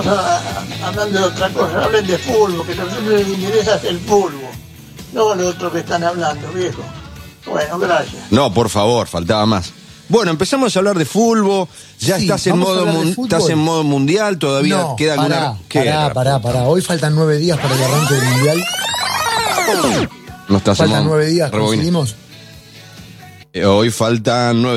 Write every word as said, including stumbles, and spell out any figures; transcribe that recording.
Ah, hablando de otra cosa, hablen de fútbol, que lo que les interesa es el fútbol, no lo otro que están hablando, viejo. Bueno, gracias. No, por favor, faltaba más. Bueno, empezamos a hablar de fútbol, ya Sí, estás, en vamos a modo hablar de mun- fútbol. estás en modo mundial, todavía No, queda pará, alguna... ¿Qué pará, era? pará, pará. Hoy faltan nueve días para el arranque del Mundial. No estás en Faltan modo- nueve días, rebobina. ¿coincidimos? Eh, Hoy faltan nueve